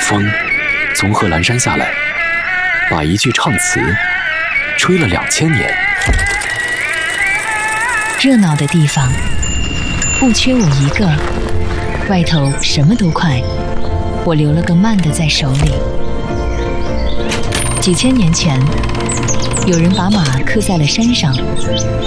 风从贺兰山下来，把一句唱词吹了2000年。 热闹的地方不缺我一个，外头什么都快，我留了个慢的在手里。几千年前，有人把马刻在了山上，